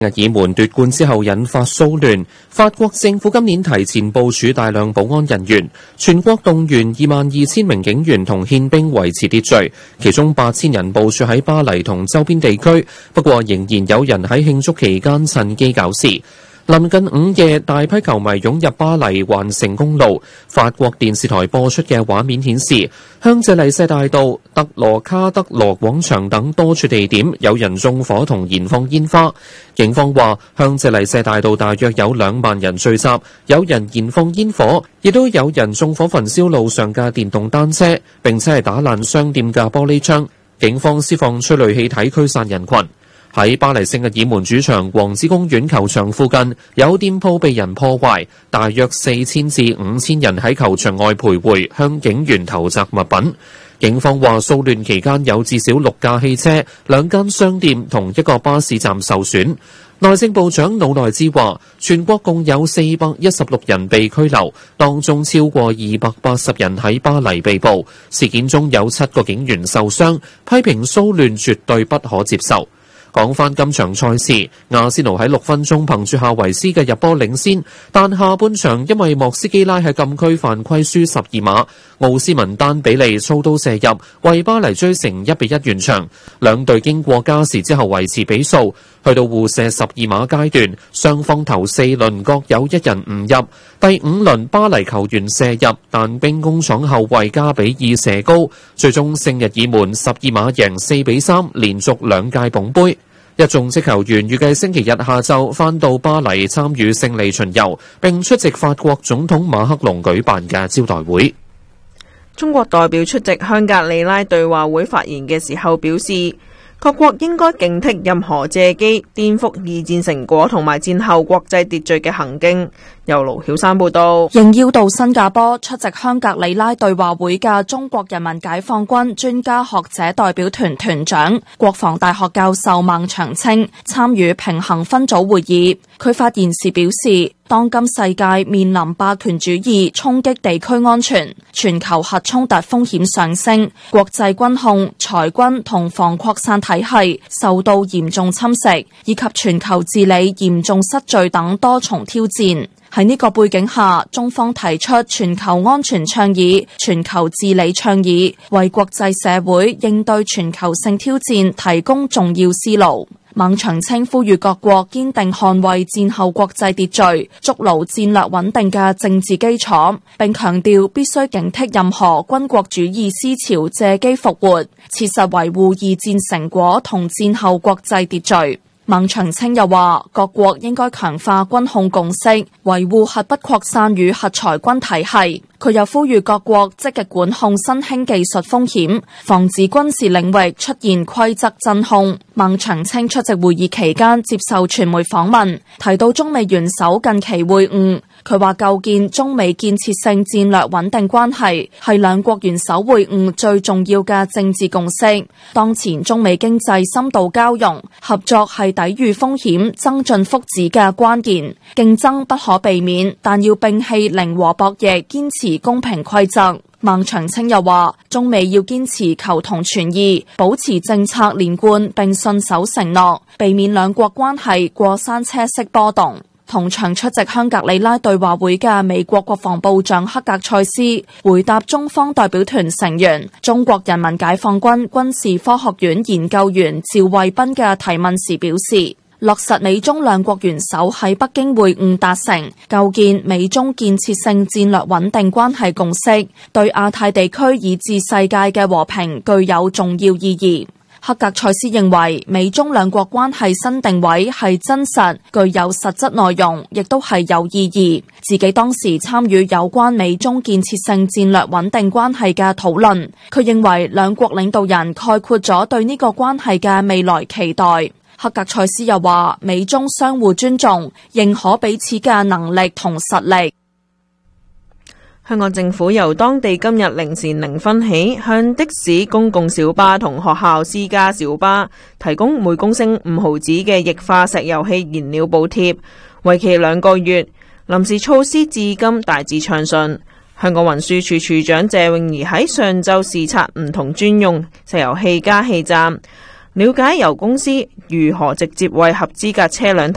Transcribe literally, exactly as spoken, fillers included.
日耳門奪冠之後引發騷亂，法國政府今年提前部署大量保安人員，全國動員二萬二千名警員同憲兵維持秩序，其中八千人部署喺巴黎同周邊地區，不過仍然有人喺慶祝期間趁機搞事。臨近午夜，大批球迷湧入巴黎環城公路。法國電視台播出嘅畫面顯示，香榭麗舍大道、特羅卡德羅廣場等多處地點有人縱火同燃放煙花。警方話，香榭麗舍大道大約有兩萬人聚集，有人燃放煙火，亦都有人縱火焚燒路上嘅電動單車，並且係打爛商店嘅玻璃窗。警方施放催淚氣體驅散人群。喺巴黎聖日耳門主場王子公園球場附近，有店鋪被人破壞，大約四千至五千人喺球場外徘徊，向警員投擲物品。警方話，騷亂期間有至少六架汽車、兩間商店同一個巴士站受損。內政部長魯內茲話，全國共有四百一十六人被拘留，當中超過二百八十人喺巴黎被捕。事件中有七個警員受傷，批評騷亂絕對不可接受。講翻今場賽事，阿仙奴喺六分鐘憑住夏維斯嘅入波領先，但下半場因為莫斯基拉喺禁區犯規輸十二碼，奧斯文丹比利操刀射入，為巴黎追成一比一完場。兩隊經過加時之後維持比數，去到互射十二碼階段，雙方頭四輪各有一人唔入。第五輪巴黎球員射入，但兵工廠後衛加比爾射高，最終聖日耳門十二碼贏四比三，連續兩屆捧杯。一眾職球員預計星期日下晝返到巴黎參與勝利巡遊，並出席法國總統馬克龍舉辦嘅招待會。 中國代表出席香格里拉對話會發言嘅時候表示，各國應該警惕任何借機顛覆二戰成果同埋戰後國際秩序嘅行徑。由盧曉山報道。 應邀到新加坡出席香格里拉對話會嘅中國人民解放軍專家學者代表團團長、國防大學教授孟長青參與平衡分組會議。佢發言時表示，當今世界面臨霸權主義衝擊地區安全，全球核衝突風險上升，國際軍控、裁軍同防擴散體系受到嚴重侵蝕，以及全球治理嚴重失序等多重挑戰。喺呢個背景下，中方提出全球安全倡議、全球治理倡議，為國際社會應對全球性挑戰提供重要思路。孟長青呼籲各國堅定捍衛戰後國際秩序，築牢戰略穩定嘅政治基礎，並強調必須警惕任何軍國主義思潮借機復活，切實維護二戰成果同戰後國際秩序。孟長青又話，各國應該強化軍控共識，維護核不擴散與核裁軍體系。佢又呼籲各國積極管控新興技術風險，防止軍事領域出現規則真空。孟長青出席會議期間接受傳媒訪問，提到中美元首近期會晤。佢話構建中美建設性戰略穩定關係係兩國元首會晤最重要嘅政治共識。當前中美經濟深度交融，合作係抵禦風險、增進福祉嘅關鍵。競爭不可避免，但要摒棄零和博弈，堅持公平規則。孟長青又話，中美要堅持求同存異，保持政策連貫並信守承諾，避免兩國關係過山車式波動。同場出席香格里拉對話會嘅美國國防部長克格塞斯回答中方代表團成員、中國人民解放軍軍事科學院研究員趙衛斌嘅提問時表示，落實美中兩國元首喺北京會晤達成構建美中建設性戰略穩定關係共識，對亞太地區以至世界嘅和平具有重要意義。克格塞斯認為，美中兩國關係新定位係真實、具有實質內容，亦都係有意義。自己當時參與有關美中建設性戰略穩定關係嘅討論，佢認為兩國領導人概括咗對呢個關係嘅未來期待。克格塞斯又話，美中相互尊重，認可彼此嘅能力同實力。 香港政府由當地今日零時零分起，向的士、公共小巴同學校私家小巴提供每公升五毫子嘅液化石油氣燃料補貼，為期兩個月。臨時措施至今大致暢順。香港運輸署署長謝永儀喺上晝視察唔同專用石油氣加氣站，了解油公司如何直接為合資格車輛